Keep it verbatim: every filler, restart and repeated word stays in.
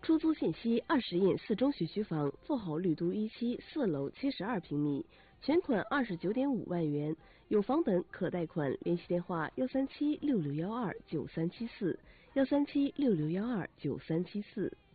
出租信息：二十印四中学区房，富豪绿都一期，四楼七十二平米，全款二十九点五万元，有房本可贷款。联系电话：幺三七六六幺二九三七四，幺三七六六幺二九三七四。